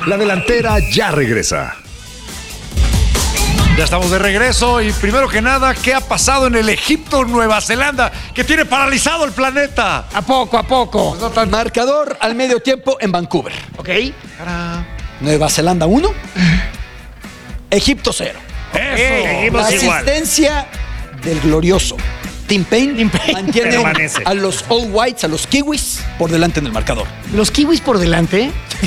La delantera ya regresa. Ya estamos de regreso y primero que nada, ¿qué ha pasado en el Egipto-Nueva Zelanda que tiene paralizado el planeta? A poco. Pues no tan... Marcador al medio tiempo en Vancouver. Ok. Nueva Zelanda 1, Egipto 0. Eso. La asistencia del glorioso Tim Payne mantiene Permanece. a los All Whites, a los Kiwis, por delante en el marcador. Los kiwis por delante.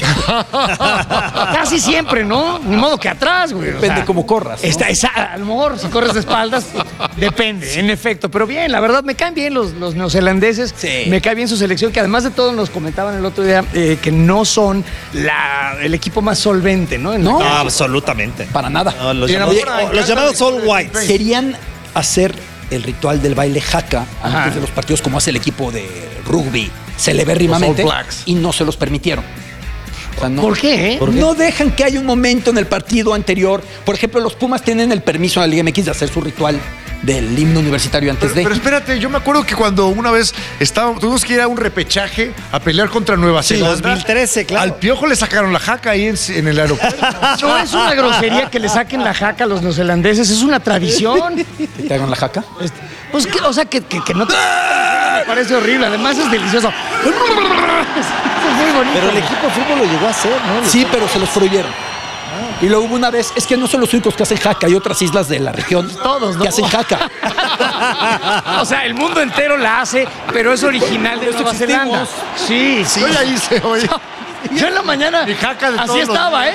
Casi siempre, ¿no? Ni modo que atrás, güey. Depende cómo corras, ¿no? A lo mejor si corres de espaldas, depende, en efecto. Pero bien, la verdad, me caen bien los neozelandeses. Sí. Me cae bien su selección, que además de todo nos comentaban el otro día que no son el equipo más solvente, ¿no? No. No, absolutamente. Para nada. No, los Bien, llamados, ahora, los llamados All Whites. Querían hacer el ritual del baile haka antes de los partidos, como hace el equipo de rugby celebérrimamente, Los All Blacks. y no se los permitieron. O sea, no, ¿Por qué? No dejan que haya un momento en el partido anterior. Por ejemplo, los Pumas tienen el permiso en la Liga MX de hacer su ritual del himno universitario antes Pero de. espérate, yo me acuerdo que cuando una vez tuvimos que ir a un repechaje a pelear contra Nueva Zelanda. 2013, claro. Al Piojo le sacaron la jaca ahí en el aeropuerto. No es una grosería que le saquen la jaca a los neozelandeses, es una tradición. ¿Te hagan la jaca? Pues, o sea, que no te... Me parece horrible, además es delicioso. Es muy bonito. Pero el equipo de fútbol lo llegó a hacer, ¿no? Sí, pero se los prohibieron. Y luego hubo una vez, es que no son los únicos que hacen jaca, hay otras islas de la región Todos, ¿no? que hacen jaca. O sea, el mundo entero la hace, pero es original de Nueva Zelanda. Sí, sí. Yo ya hice hoy. Yo en la mañana Mi jaca de así todos los estaba, ¿eh?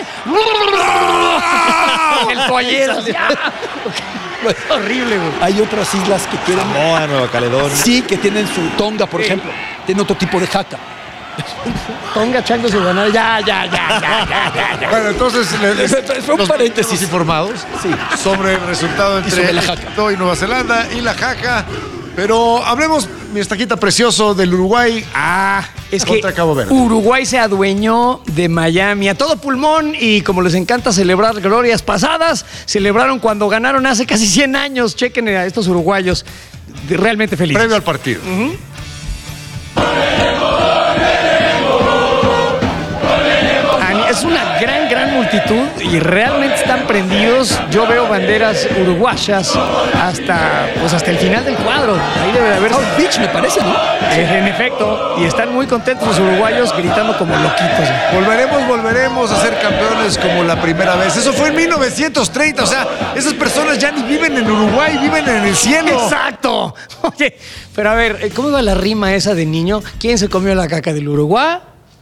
El toallero. así, Es horrible, güey. Hay otras islas que quieren. Samoa, Nueva Caledonia. Sí, que tienen su tonga, por ejemplo. Tienen otro tipo de jaca. Tonga, changos y ganar. Ya. Bueno, entonces Fue un paréntesis. los informados Sí. sobre el resultado entre sobre la jaca. Egipto y Nueva Zelanda y la jaca. Pero hablemos, mi estaquita precioso, del Uruguay Es que contra Cabo Verde. Uruguay se adueñó de Miami a todo pulmón y como les encanta celebrar glorias pasadas, celebraron cuando ganaron hace casi 100 años. Chequen a estos uruguayos realmente felices. Previo al partido. Es una gran multitud y realmente están prendidos. Yo veo banderas uruguayas hasta el final del cuadro. Ahí debe de haber. South Beach, me parece, ¿no? En efecto, y están muy contentos los uruguayos gritando como loquitos. Volveremos a ser campeones como la primera vez. Eso fue en 1930. O sea, esas personas ya ni viven en Uruguay, viven en el cielo. ¡Exacto! Oye, pero a ver, ¿cómo iba la rima esa de niño? ¿Quién se comió la caca del Uruguay?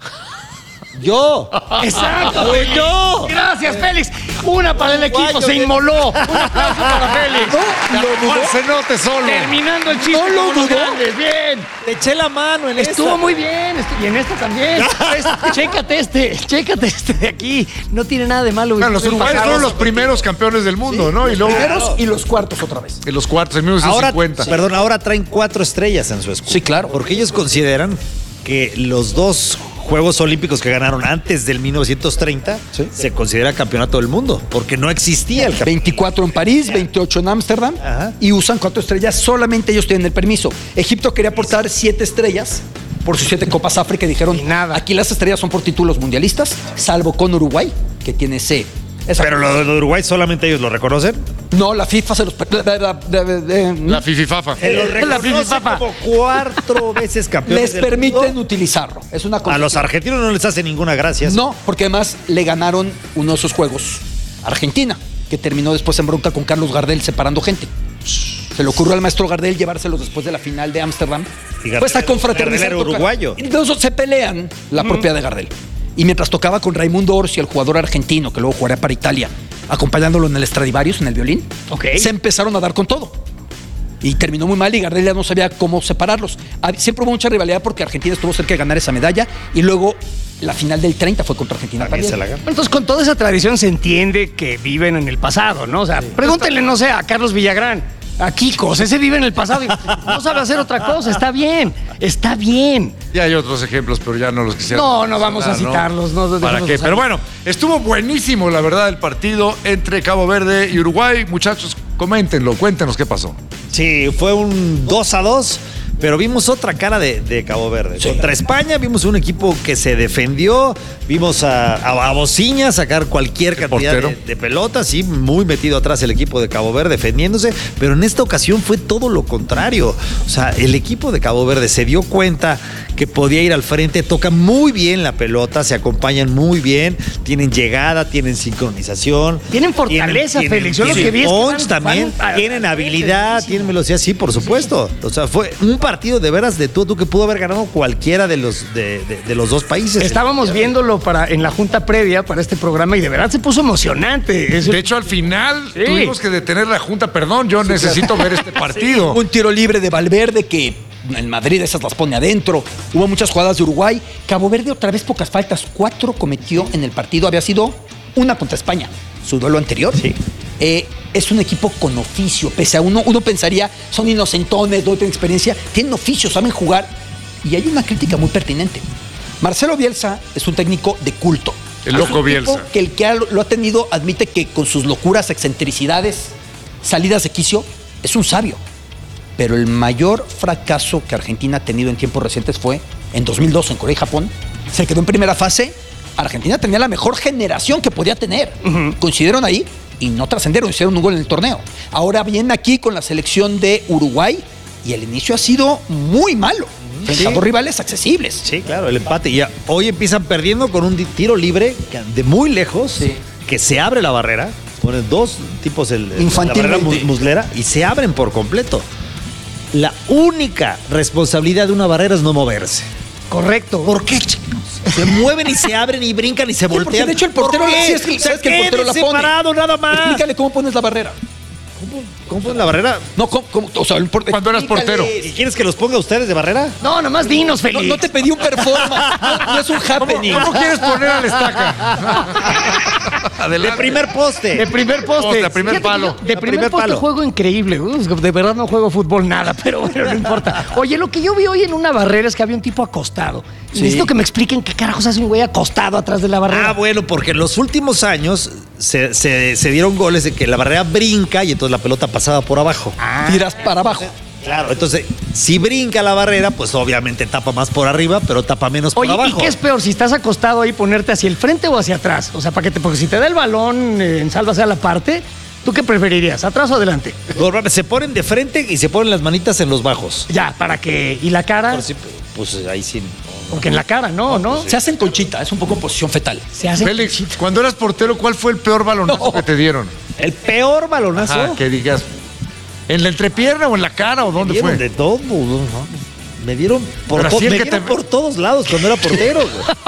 ¡Yo! ¡Exacto! ¡Yo! Gracias, Félix. Una para el equipo, se inmoló. Un aplauso para Félix. Juan Cenote solo. Terminando el chiste. No lo como los dudó. grandes. Bien. Te eché la mano en Estuvo muy bien. Y en esta también. Chécate este de aquí. No tiene nada de malo. Bueno, los uruguayos fueron los primeros campeones del mundo, ¿no? Y luego Primeros y los cuartos otra vez. en los cuartos, en Ahora, 1950. ahora traen 4 estrellas en su escudo. Sí, claro. Porque ellos consideran que los 2 Juegos Olímpicos que ganaron antes del 1930 se considera campeonato del mundo, porque no existía el campeonato. 24 en París, 28 en Ámsterdam, Ajá. y usan 4 estrellas. Solamente ellos tienen el permiso. Egipto quería aportar 7 estrellas por sus 7 Copas África y dijeron, Y nada. aquí las estrellas son por títulos mundialistas, salvo con Uruguay, que tiene esa. Pero lo de Uruguay solamente ellos lo reconocen. No, la FIFA se los... La fififafa. La fififafa. Como 4 veces campeones les del permiten mundo. utilizarlo. Es una cosa. A los argentinos no les hace ninguna gracia. No, porque además le ganaron uno de esos juegos a Argentina, que terminó después en bronca con Carlos Gardel separando gente. Se le ocurrió al maestro Gardel llevárselos después de la final de Ámsterdam. Y Gardel- Pues a confraternizar. Gardel era uruguayo. Entonces se pelean la propiedad de Gardel. Y mientras tocaba con Raimundo Orsi, el jugador argentino, que luego jugaría para Italia, acompañándolo en el Stradivarius, en el violín, Ok. se empezaron a dar con todo. Y terminó muy mal y Gardel ya no sabía cómo separarlos. Siempre hubo mucha rivalidad porque Argentina estuvo cerca de ganar esa medalla y luego la final del 30 fue contra Argentina También también. se la gana. Entonces, con toda esa tradición se entiende que viven en el pasado, ¿no? O sea, pregúntenle, no sé, a Carlos Villagrán, a Kikos, ese vive en el pasado y no sabe hacer otra cosa. Está bien. Y hay otros ejemplos, pero ya no los quisiera. No vamos a citarlos. No, ¿Para dejemos qué? usar. Pero bueno, estuvo buenísimo, la verdad, el partido entre Cabo Verde y Uruguay. Muchachos, coméntenlo, cuéntenos qué pasó. Sí, fue un 2-2, Pero vimos otra cara de Cabo Verde. Sí. Contra España vimos un equipo que se defendió, vimos a Bociña sacar cualquier cantidad de pelotas, sí, muy metido atrás el equipo de Cabo Verde defendiéndose, pero en esta ocasión fue todo lo contrario. O sea, el equipo de Cabo Verde se dio cuenta que podía ir al frente, toca muy bien la pelota, se acompañan muy bien, tienen llegada, tienen sincronización. Tienen fortaleza, Félix. Yo lo que vi es que punch también, tienen habilidad, tienen velocidad, sí, por supuesto. O sea, fue un partido de veras de tú a tú que pudo haber ganado cualquiera de los dos países. Estábamos viéndolo en la junta previa para este programa y de verdad se puso emocionante. De hecho, al final tuvimos que detener la junta. Perdón, yo necesito ver este partido. Un tiro libre de Valverde que en Madrid esas las pone adentro. Hubo muchas jugadas de Uruguay. Cabo Verde otra vez pocas faltas. 4 cometió en el partido. Había sido una contra España, su duelo anterior. Sí. Es un equipo con oficio. Pese a uno pensaría, son inocentones, no tienen experiencia. Tienen oficio, saben jugar. Y hay una crítica muy pertinente. Marcelo Bielsa es un técnico de culto. El loco Bielsa. Que el que lo ha tenido admite que con sus locuras, excentricidades, salidas de quicio, es un sabio. Pero el mayor fracaso que Argentina ha tenido en tiempos recientes fue en 2002 en Corea y Japón. Se quedó en primera fase. Argentina tenía la mejor generación que podía tener. Coincidieron ahí y no trascendieron, hicieron un gol en el torneo. Ahora vienen aquí con la selección de Uruguay y el inicio ha sido muy malo. Frente a dos rivales accesibles. Sí, claro, el empate. Y hoy empiezan perdiendo con un tiro libre de muy lejos, que se abre la barrera. Ponen dos tipos la barrera muslera y se abren por completo. La única responsabilidad de una barrera es no moverse. Correcto. ¿Por qué, chicos? Se mueven y se abren y brincan y se voltean. De hecho, el portero sabes que el portero la pone. Separado, nada más. Explícale cómo pones la barrera. ¿Cómo pones la barrera? No, o sea, Cuando eras portero. ¿Y quieres que los ponga ustedes de barrera? No, nomás dinos, Félix. No te pedí un performance. No es un happening. ¿Cómo quieres poner a la estaca? De primer poste. De primer poste. De primer Fíjate que palo. yo de primer poste juego increíble. De verdad no juego fútbol nada, pero bueno, no importa. Oye, lo que yo vi hoy en una barrera es que había un tipo acostado. Sí. Necesito que me expliquen qué carajos hace un güey acostado atrás de la barrera. Ah, bueno, porque en los últimos años se dieron goles de que la barrera brinca y entonces la pelota pasaba por abajo. Tiras para abajo. Claro, entonces, si brinca la barrera, pues obviamente tapa más por arriba, pero tapa menos por Oye, abajo. ¿y qué es peor? Si estás acostado ahí, ponerte hacia el frente o hacia atrás. O sea, porque si te da el balón en salva a la parte, ¿tú qué preferirías? ¿Atrás o adelante? Se ponen de frente y se ponen las manitas en los bajos. Ya, para que. ¿Y la cara? Pues ahí sí. Porque en la cara, no. Se hacen conchita, es un poco posición fetal. Se hace. Félix, cuando eras portero, ¿cuál fue el peor balonazo que te dieron? El peor balonazo. Ajá, que digas, ¿en la entrepierna o en la cara o dónde fue? De todo. ¿No? Me dieron por todos lados cuando era portero.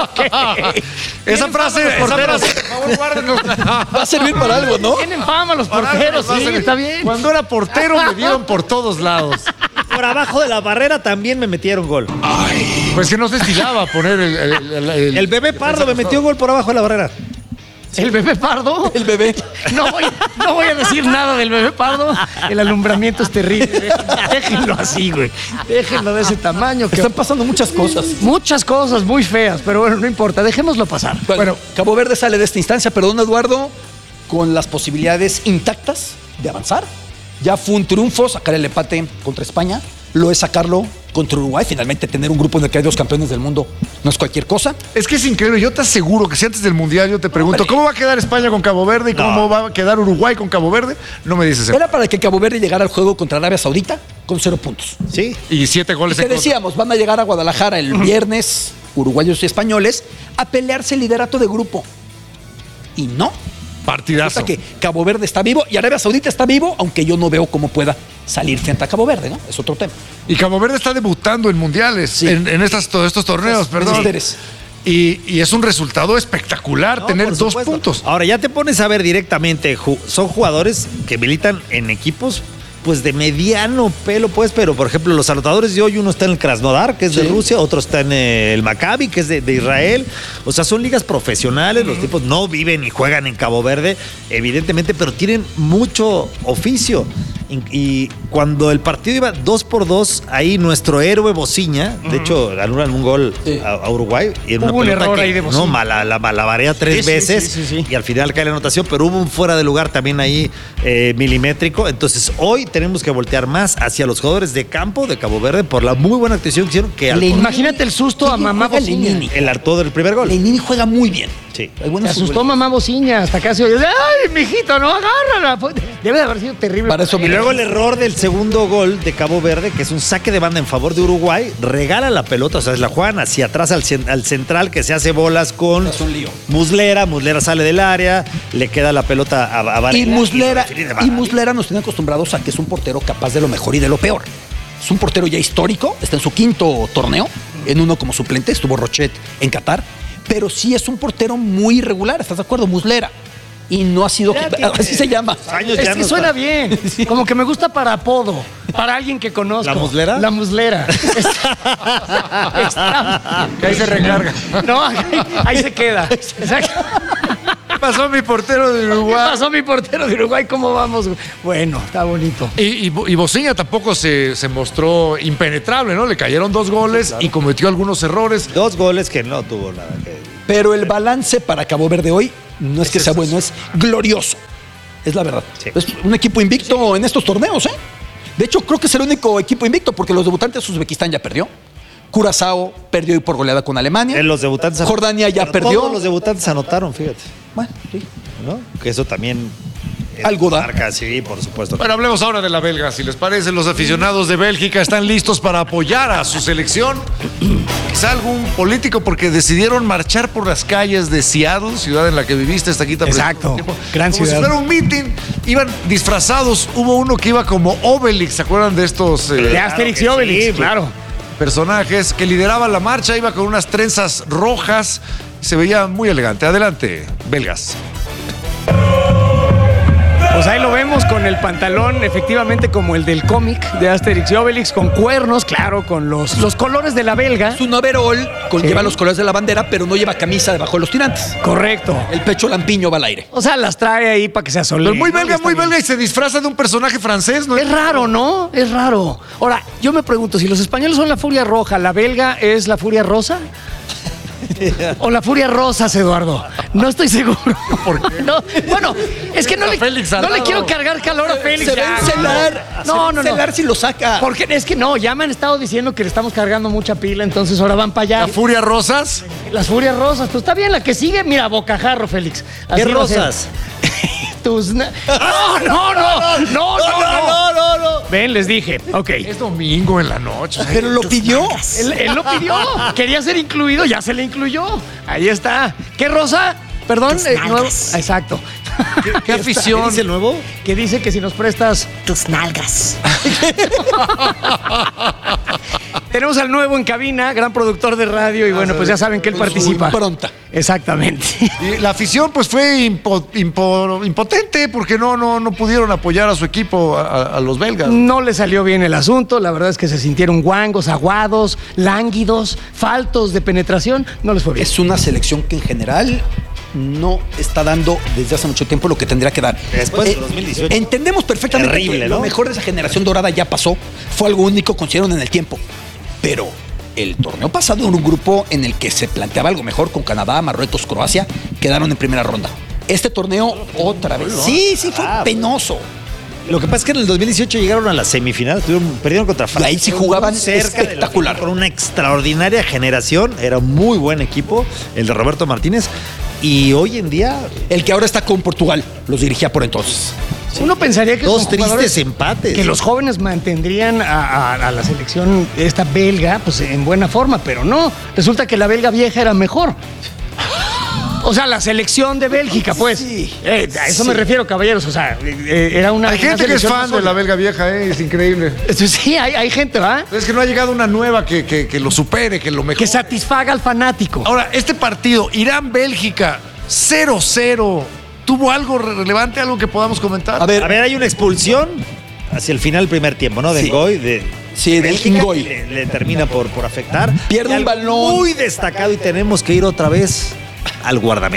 Esa frase, por favor, guárdenos. Va a servir para algo, ¿no? Tienen fama los porteros, sí, está bien. Cuando era portero me dieron por todos lados. Por abajo de la barrera también me metieron gol. Pues que no se estilaba poner El bebé Pardo me metió gol por abajo de la barrera. ¿El bebé Pardo? El bebé. No voy a decir nada del bebé Pardo. El alumbramiento es terrible. Déjenlo así, güey. Déjenlo de ese tamaño. Están pasando muchas cosas. Muchas cosas muy feas, pero bueno, no importa. Dejémoslo pasar. Bueno, Cabo Verde sale de esta instancia, perdón, Eduardo, con las posibilidades intactas de avanzar. Ya fue un triunfo sacar el empate contra España. Lo es sacarlo contra Uruguay. Finalmente tener un grupo en el que hay 2 campeones del mundo no es cualquier cosa. Es que es increíble. Yo te aseguro que si antes del Mundial yo te pregunto, ¿cómo va a quedar España con Cabo Verde y cómo va a quedar Uruguay con Cabo Verde? No me dices eso. Era para que Cabo Verde llegara al juego contra Arabia Saudita con 0 puntos. Sí. Y 7 goles Y te decíamos, van a llegar a Guadalajara el viernes, uruguayos y españoles, a pelearse el liderato de grupo. Y no. Partidazo. Que Cabo Verde está vivo y Arabia Saudita está vivo, aunque yo no veo cómo pueda salir frente a Cabo Verde, ¿no? Es otro tema. Y Cabo Verde está debutando en mundiales, Sí. en estos torneos, perdón. Menesteres. Y es un resultado espectacular tener por 2 supuesto. puntos. Ahora ya te pones a ver directamente, son jugadores que militan en equipos pues de mediano pelo, pues, pero por ejemplo los anotadores de hoy, uno está en el Krasnodar, que es de Rusia, otro está en el Maccabi, que es de Israel. O sea, son ligas profesionales, los tipos no viven y juegan en Cabo Verde, evidentemente, pero tienen mucho oficio. Y cuando el partido iba 2-2, ahí nuestro héroe Bociña, de hecho, anulan un gol a Uruguay. Y en hubo un error ahí de Bociña. No, la malabarea 3 veces. Sí. Y al final cae la anotación, pero hubo un fuera de lugar también ahí milimétrico. Entonces, hoy tenemos que voltear más hacia los jugadores de campo de Cabo Verde por la muy buena actuación que hicieron. Imagínate el susto a mamá Bociña. El hartó del primer gol. Lenini juega muy bien. Sí. Se asustó mamá Bociña, hasta casi oye, ¡ay, mijito, no, agárrala! Debe de haber sido terrible. Para eso Y luego el error del segundo gol de Cabo Verde, que es un saque de banda en favor de Uruguay, regala la pelota, o sea, la juegan hacia atrás al central, que se hace bolas con Muslera sale del área, le queda la pelota a Varela. Y Muslera nos tiene acostumbrados a que es un portero capaz de lo mejor y de lo peor. Es un portero ya histórico, está en su 5º torneo, en uno como suplente, estuvo Rochet en Qatar, pero sí es un portero muy irregular, ¿estás de acuerdo? Muslera. Y no ha sido... así se llama. Es que suena bien. Como que me gusta para apodo. Para alguien que conozco. ¿La Muslera? La Muslera. Que ahí se recarga. No, ahí se queda. Exacto. ¿Qué pasó mi portero de ¿Qué Uruguay? pasó mi portero de Uruguay? ¿Cómo vamos? Bueno, está bonito. Y Bociña tampoco se mostró impenetrable, ¿no? Le cayeron 2 goles y cometió algunos errores. 2 goles que no tuvo nada que... Pero el balance para Cabo Verde hoy no es que sea bueno, es glorioso. Es la verdad. Sí. Es un equipo invicto en estos torneos, ¿eh? De hecho, creo que es el único equipo invicto porque los debutantes Uzbekistán ya perdió. Curazao perdió hoy por goleada con Alemania. Los debutantes Jordania ya pero perdió. Todos los debutantes anotaron, fíjate. Bueno, sí. ¿No? Que eso también... Algo da. Marca, sí, por supuesto. Bueno, hablemos ahora de la belga. Si les parece, los aficionados de Bélgica están listos para apoyar a su selección. Quizá algún político, porque decidieron marchar por las calles de Seattle, ciudad en la que viviste, Taquita. Exacto, gran Como ciudad. si fuera un meeting, iban disfrazados. Hubo uno que iba como Obelix, ¿se acuerdan de estos? De Asterix y Obelix, claro. Personajes que lideraban la marcha, iba con unas trenzas rojas, se veía muy elegante. Adelante, belgas. Pues ahí lo vemos con el pantalón, efectivamente como el del cómic de Asterix y Obelix, con cuernos, claro, con los colores de la belga. Es un overall, lleva los colores de la bandera, pero no lleva camisa debajo de los tirantes. Correcto. El pecho lampiño va al aire. O sea, las trae ahí para que sea solemne. Pero muy belga y se disfraza de un personaje francés, ¿no? Es raro, ¿no? Es raro. Ahora, yo me pregunto, si los españoles son la furia roja, ¿la belga es la furia rosa? O la furia rosas, Eduardo. No estoy seguro. ¿Por qué? No, bueno, es que no le quiero cargar calor a Félix. Se va a encelar. No. Si lo saca. Porque es que no, ya me han estado diciendo que le estamos cargando mucha pila, entonces ahora van para allá. ¿La furia rosas? Las furias rosas. Pues está bien, la que sigue, mira, bocajarro, Félix. ¿Qué rosas? No. Ven, les dije. Ok. Es domingo en la noche. Pero lo pidió. Él lo pidió. Quería ser incluido, ya se le incluyó. Ahí está. ¿Qué rosa? Perdón. Nuevo. Exacto. ¿Qué afición? ¿Qué dice el nuevo? Que dice que si nos prestas tus nalgas. Tenemos al nuevo en cabina, gran productor de radio, y bueno, pues ya saben que él participa. Impronta. Exactamente. Y la afición pues fue impotente porque no pudieron apoyar a su equipo, a los belgas. No le salió bien el asunto, la verdad es que se sintieron guangos, aguados, lánguidos, faltos de penetración, no les fue bien. Es una selección que en general no está dando desde hace mucho tiempo lo que tendría que dar. Después de 2018. Entendemos perfectamente Terrible, que ¿no? lo mejor de esa generación dorada ya pasó. Fue algo único, consideraron en el tiempo. Pero el torneo pasado era un grupo en el que se planteaba algo mejor con Canadá, Marruecos, Croacia. Quedaron en primera ronda. Este torneo otra vez. Sí, fue penoso. Lo que pasa es que en el 2018 llegaron a la semifinal, perdieron contra Francia. Y ahí sí jugaban cerca espectacular. Con una extraordinaria generación, era un muy buen equipo, el de Roberto Martínez. Y hoy en día... El que ahora está con Portugal, los dirigía por entonces. Uno pensaría que dos con tristes jugadores empates. que los jóvenes mantendrían a la selección esta belga pues en buena forma, pero no. Resulta que la belga vieja era mejor. O sea, la selección de Bélgica, pues. Sí. A eso me refiero, caballeros. O sea, era una. Hay gente que es fan de la belga vieja, es increíble. Sí, hay gente, ¿va? Es que no ha llegado una nueva que lo supere, que lo mejore. Que satisfaga al fanático. Ahora, este partido, Irán-Bélgica, 0-0. ¿Tuvo algo relevante, algo que podamos comentar? A ver, hay una expulsión hacia el final del primer tiempo, ¿no? De Ngoy, Sí, del Bélgica, Ngoy. le termina por afectar. Pierde Y un algo balón. muy destacado y tenemos que ir otra vez al guardameta.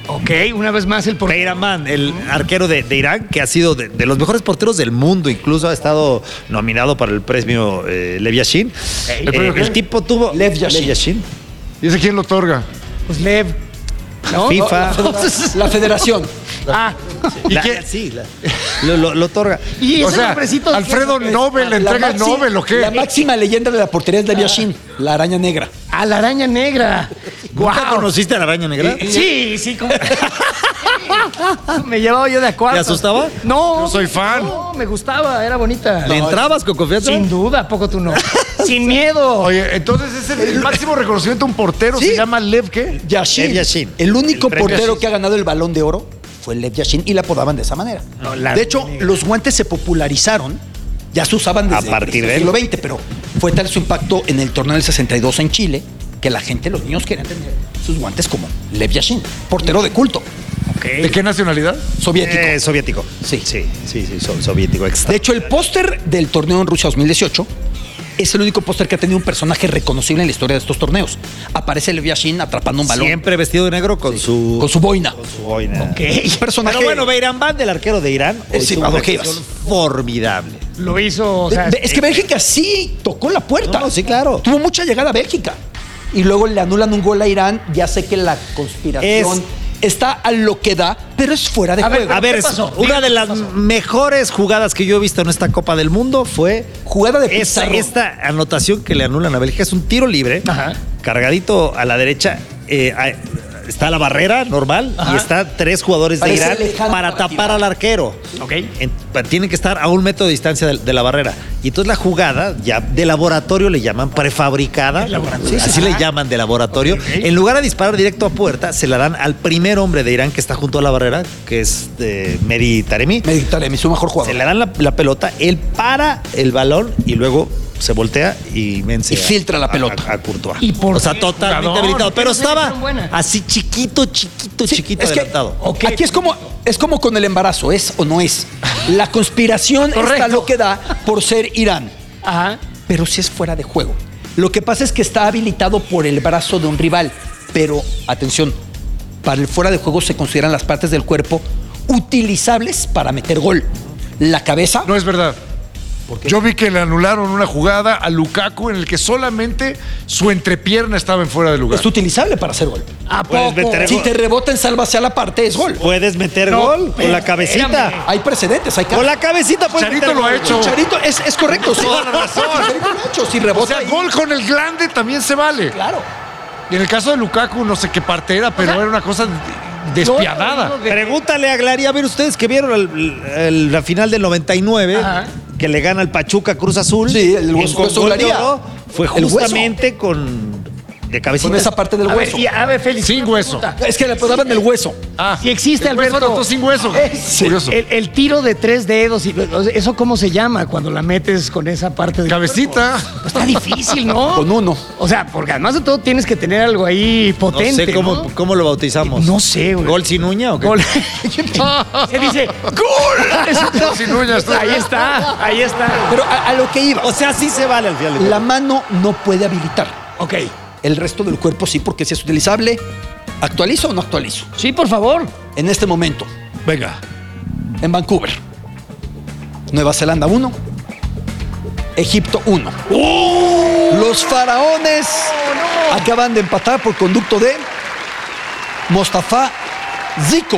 Ok, una vez más el portero. Peyraman, el arquero de Irán, que ha sido de los mejores porteros del mundo, incluso ha estado nominado para el premio Lev Yashin. El tipo tuvo... Lev Yashin. ¿Y ese quién lo otorga? Pues Lev. ¿No? FIFA. La federación. Ah, ¿Y qué? Sí, lo otorga. y O ese sea, nombrecito. Alfredo Nobel le entrega el Nobel, ¿o qué? La máxima leyenda de la portería es Lev Yashin, la araña negra. A la araña negra. ¿Nunca Guau. conociste a la araña negra? Sí, como... Me llevaba yo de acuerdo. ¿Te asustaba? No. Yo soy fan. No, me gustaba, era bonita. ¿Le entrabas con confianza? Sin duda, ¿a poco tú no? Sin miedo. Oye, entonces es el máximo reconocimiento de un portero, Sí. se llama Lev, ¿qué? Yashin. Lev Yashin. El único El premio portero Yashin. que ha ganado el Balón de Oro fue Lev Yashin y la apodaban de esa manera. De hecho, los guantes se popularizaron, ya se usaban desde A partir el de él. siglo XX, pero fue tal su impacto en el torneo del 62 en Chile que la gente, los niños querían tener sus guantes como Lev Yashin, portero de culto, ¿De qué nacionalidad? soviético. Soviético. Sí. Sí, soviético. De hecho, el póster del torneo en Rusia 2018 es el único póster que ha tenido un personaje reconocible en la historia de estos torneos. Aparece Lev Yashin atrapando un balón Siempre vestido de negro con su boina. su boina. Ok. Un personaje. Pero bueno, Beiranvand, el arquero de Irán, Sí, hizo una a lo que actuación ibas. formidable. Lo hizo, o sea, Es que Bélgica sí tocó la puerta. No, sí, claro. Tuvo mucha llegada a Bélgica. Y luego le anulan un gol a Irán. Ya sé que la conspiración está a lo que da, pero es fuera de A ver, juego. A ver, ¿qué pasó? una de las mejores jugadas que yo he visto en esta Copa del Mundo fue Jugada de Pizarro. esta anotación que le anulan a Bélgica. Es un tiro libre, Ajá. cargadito a la derecha. Está la barrera normal y está 3 jugadores de Parece Irán lejano para para tapar tirar. al arquero. Ok. Tienen que estar a 1 metro de distancia de la barrera. Y entonces la jugada ya de laboratorio le llaman prefabricada. laboratorio. Así le llaman de laboratorio. En lugar de disparar directo a puerta, se la dan al primer hombre de Irán que está junto a la barrera, que es Mehdi Taremi. Taremi, su mejor jugador. Se le dan la pelota, él para el balón y luego se voltea y vence Y filtra la pelota. a Courtois. ¿Y por o sea, qué, totalmente jugador? habilitado. ¿Por qué Pero no se le estaba hicieron buena? así chiquito Es que adelantado. aquí es como con el embarazo, es o no es. La conspiración está Correcto. lo que da por ser Irán, Ajá. pero si es fuera de juego. Lo que pasa es que está habilitado por el brazo de un rival, pero atención, para el fuera de juego se consideran las partes del cuerpo utilizables para meter gol. La cabeza, No es verdad. Yo vi que le anularon una jugada a Lukaku en el que solamente su entrepierna estaba en fuera de lugar. es utilizable para hacer gol. ¿A Puedes poco? meter Si gol. te rebota en salva hacia la parte, es gol. Puedes meter No, gol con la espérame. cabecita. Hay precedentes, hay Con la cabecita puedes Charito meter lo ha gol. hecho. Charito, es correcto. Sí. Toda la razón. Charito lo ha hecho. Si O rebota sea, ahí, gol con el glande también se vale. claro. Y en el caso de Lukaku, no sé qué parte era, pero era una cosa despiadada. No, Pregúntale a Glari, a ver ustedes que vieron la final del 99, Ajá. que le gana el Pachuca Cruz Azul. Sí, el y hueso con gol de Glaría. oro fue El hueso. justamente con de cabecita. Con esa parte del A ver, hueso. a ver, Félix. Sin una hueso. pregunta. Es que le apodaban el hueso. Ah, Si existe, el hueso Alberto. anotó sin hueso. Curioso. El tiro de 3 dedos, ¿eso cómo se llama cuando la metes con esa parte del Cabecita. cuerpo? Pues está difícil, ¿no? Con uno. O sea, porque además de todo tienes que tener algo ahí No potente. sé cómo lo bautizamos. No sé, güey. ¿Gol sin uña o qué? Gol. Se dice ¡Gol! Sin uñas, Ahí está, ahí está. Pero a lo que iba. O sea, sí se vale al final. La mano no puede habilitar. Ok. El resto del cuerpo sí, porque si es utilizable. ¿Actualizo o no actualizo? Sí, por favor. En este momento, Venga. en Vancouver. Nueva Zelanda 1. Egipto 1. Los faraones acaban de empatar por conducto de Mostafa Zico.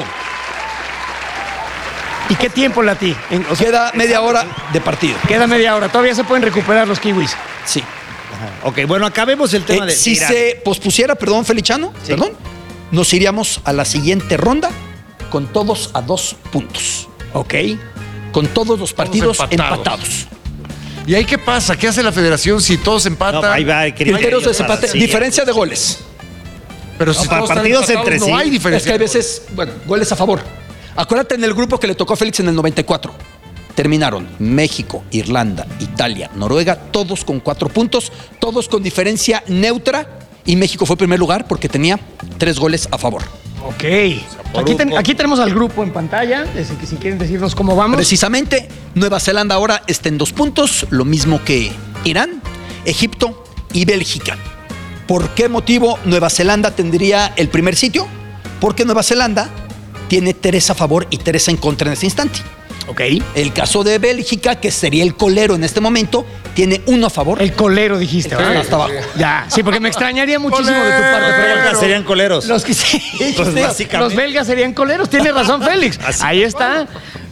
¿Y qué tiempo latí? Queda media hora de partido. Queda media hora. Todavía se pueden recuperar los kiwis. Sí. Ok, bueno, acabemos el tema de Si Irán. se pospusiera, perdón, Feliciano, perdón, nos iríamos a la siguiente ronda con todos a 2 puntos. Ok. Con todos los partidos empatados. empatados. ¿Y ahí qué pasa? ¿Qué hace la federación si todos empatan? No, ahí va, Criterios de desempate, Sí. diferencia de goles. Pero si para todos están partidos empatados, entre no sí. hay Es diferencia. que hay veces, bueno, goles a favor. Acuérdate en el grupo que le tocó a Félix en el 94. Terminaron México, Irlanda, Italia, Noruega, todos con 4 puntos, todos con diferencia neutra. Y México fue primer lugar porque tenía 3 goles a favor. Ok. Aquí tenemos al grupo en pantalla. Que si quieren decirnos cómo vamos. Precisamente, Nueva Zelanda ahora está en 2 puntos, lo mismo que Irán, Egipto y Bélgica. ¿Por qué motivo Nueva Zelanda tendría el primer sitio? Porque Nueva Zelanda tiene 3 a favor y 3 en contra en este instante. Ok. El caso de Bélgica, que sería el colero en este momento, tiene 1 a favor. El colero dijiste, ¿verdad? Hasta abajo. Ya, sí, porque me extrañaría muchísimo de tu parte. Los belgas Pero serían coleros. los que sí, Pues básicamente. los belgas serían coleros. Tiene razón, Félix. Así. Ahí está.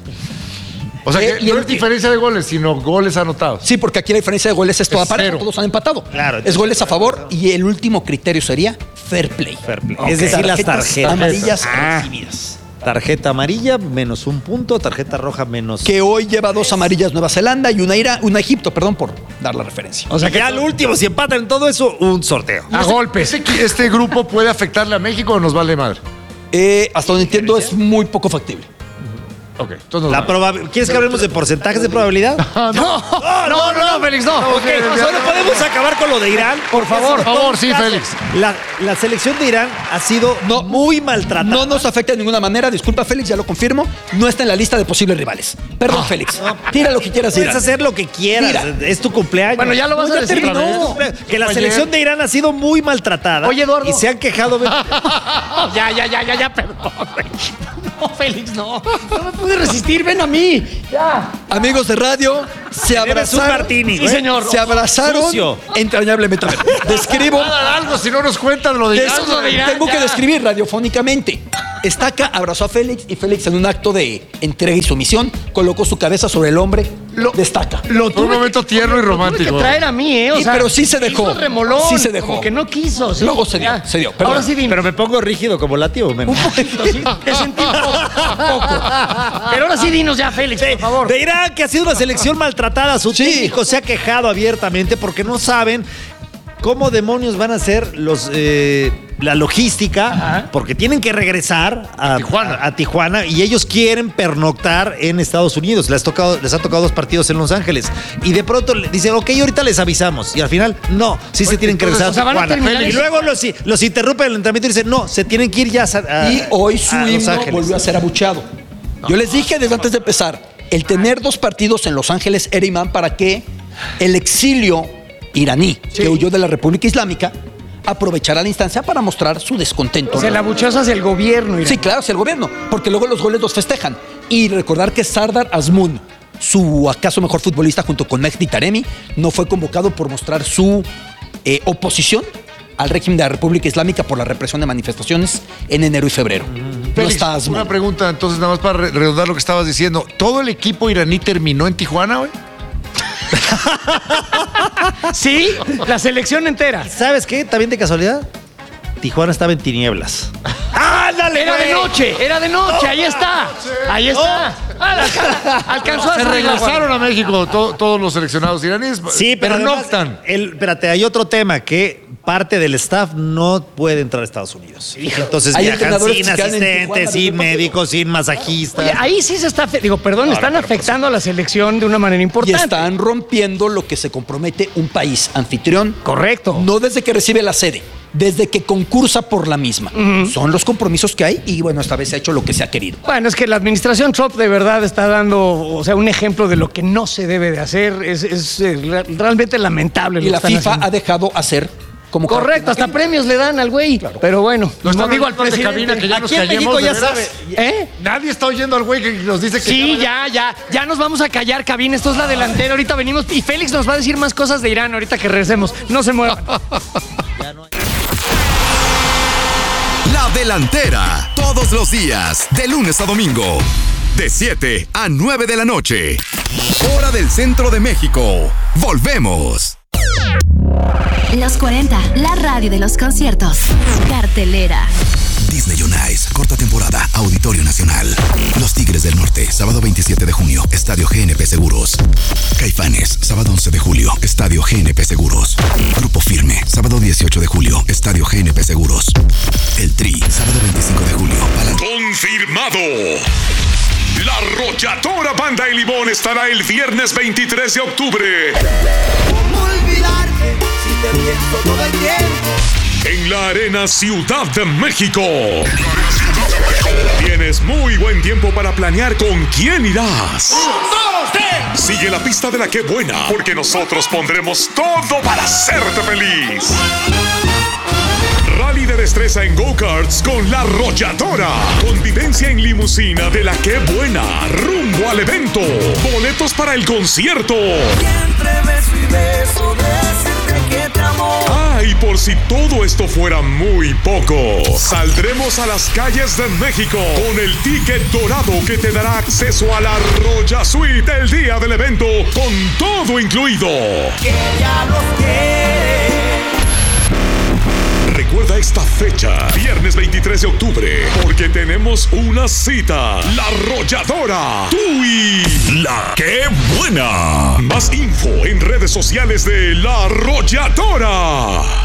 O sea que y no el- es diferencia de goles, sino goles anotados. Sí, porque aquí la diferencia de goles es toda Es pareja, cero. todos han empatado. Claro. Es goles a favor y el último criterio sería fair play. Fair play. Ok. Es decir, las tarjetas amarillas Ah. recibidas. Tarjeta amarilla, menos 1 punto. Tarjeta roja, menos. Que hoy lleva 2 amarillas Nueva Zelanda y una Egipto, perdón por dar la referencia. O sea que Ya al último, si empatan en todo eso, un sorteo. a golpes. ¿Este grupo puede afectarle a México o nos vale madre? Hasta donde entiendo es muy poco factible. Ok, entonces nos La vale. ¿Quieres que hablemos de porcentajes de probabilidad? No, Félix, no. Ok, solo podemos acabar con lo de Irán. Por favor. Por favor, sí, Félix. La selección de Irán ha sido muy maltratada. No nos afecta de ninguna manera, disculpa Félix, ya lo confirmo, no está en la lista de posibles rivales. Perdón, Félix. Tira lo que quieras, Puedes Irán. hacer lo que quieras. Mira. Es tu cumpleaños. Bueno, ya lo vas a decir terminó. otra vez. Es tu cumpleaños. Que la Oye. selección de Irán ha sido muy maltratada. Oye, Eduardo. Y se han quejado. Ya, perdón. No, Félix, no. No me pude resistir, ven a mí. Ya. Amigos de radio, se Debes un abrazaron. martini. Sí, señor. Se abrazaron Sucio. entrañablemente. A ver, describo. Algo, si no nos cuentan lo de Des- Irán. Eso de Irán, tengo ya. que describir radiofónicamente. Estaca abrazó a Félix y Félix en un acto de entrega y sumisión colocó su cabeza sobre el hombre de Estaca. Fue un momento tierno y Tuve romántico. que traer a mí, O Sí, sea, pero sí se dejó. hizo el remolón. Sí se dejó. Como que no quiso. Sí. Luego se dio, Ya. se dio, perdón. Ahora sí, dime. Pero me pongo rígido como latido. Un poquito, sí. Te sentí un poco. Pero ahora sí dinos ya, Félix, por favor. De Irán, que ha sido una selección maltratada. Su técnico se ha quejado abiertamente porque no saben cómo demonios van a ser la logística, porque tienen que regresar a Tijuana y ellos quieren pernoctar en Estados Unidos. Les ha tocado 2 partidos en Los Ángeles. Y de pronto le dicen, ok, ahorita les avisamos. Y al final, no, sí se tienen que regresar o sea, a van a Tijuana. terminar Y eso. luego los interrumpen el entrenamiento y dicen, no, se tienen que ir ya Y hoy su a Los himno Ángeles. volvió a ser abucheado. Yo les dije desde antes de empezar, el tener 2 partidos en Los Ángeles era imán para que el exilio iraní que huyó de la República Islámica aprovechara la instancia para mostrar su descontento. Se la buchosa hacia el gobierno. Irán. Sí, claro, hacia el gobierno, porque luego los goles los festejan. Y recordar que Sardar Azmoun, su acaso mejor futbolista junto con Mehdi Taremi, no fue convocado por mostrar su oposición al régimen de la República Islámica por la represión de manifestaciones en enero y febrero. No Félix, está Azmoun. una pregunta, entonces, nada más para redondar lo que estabas diciendo. ¿Todo el equipo iraní terminó en Tijuana, güey? Sí, la selección entera. ¿Sabes qué? También de casualidad, Tijuana estaba en tinieblas. ¡Ándale, Era de güey! noche, ahí está. Ahí está. Alcanzó a Se salir. regresaron a México todos los seleccionados iraníes. Sí, pero no además, optan. espérate, hay otro tema que parte del staff no puede entrar a Estados Unidos. Entonces Hay viajan entrenadores sin que se quedan en asistentes, Tijuana sin desde el médicos, sin masajistas. Oye, ahí sí se está, están afectando a la selección de una manera Y importante. están rompiendo lo que se compromete un país anfitrión. Correcto. No desde que recibe la sede, desde que concursa por la misma. Son los compromisos que hay y bueno, esta vez se ha hecho lo que se ha querido. Bueno, es que la administración Trump de verdad está dando, un ejemplo de lo que no se debe de hacer. Es realmente lamentable. Y lo la que están FIFA haciendo. ha dejado hacer como Correcto, hasta premios le dan al güey. Pero bueno, No está digo al hablando de presidente. cabina que ya nos Aquí en callemos, México de ya veras. sabe. ¿Eh? Nadie está oyendo al güey que nos dice que Sí, ya nos vamos a callar, cabina. Esto es la delantera. Ahorita venimos y Félix nos va a decir más cosas de Irán ahorita que regresemos. No se muevan. La delantera, todos los días, de lunes a domingo, de 7 a 9 de la noche. Hora del centro de México. Volvemos. Los 40, la radio de los conciertos. Cartelera. Disney on Ice, corta temporada, Auditorio Nacional. Los Tigres del Norte, sábado 27 de junio, Estadio GNP Seguros. Caifanes, sábado 11 de julio, Estadio GNP Seguros. Grupo Firme, sábado 18 de julio, Estadio GNP Seguros. El Tri, sábado 25 de julio, ¡Confirmado! La arrolladora Banda El Limón estará el viernes 23 de octubre. ¿Cómo olvidarte si te pienso todo el tiempo? En la Arena Ciudad de México. Tienes muy buen tiempo para planear con quién irás. 1, 2, 3. Sigue la pista de la que buena, porque nosotros pondremos todo para hacerte feliz. Rally de Vive destreza en go-karts con La Arrolladora. Convivencia en limusina de La Qué Buena. Rumbo al evento. Boletos para el concierto. Siempre beso y beso, decirte que te amo. Y por si todo esto fuera muy poco, saldremos a las calles de México con el ticket dorado que te dará acceso a la Arroya Suite el día del evento, con todo incluido. Que ya los quiere. Recuerda esta fecha, viernes 23 de octubre, porque tenemos una cita. La Arrolladora, tú y La Qué Buena. Más info en redes sociales de La Arrolladora.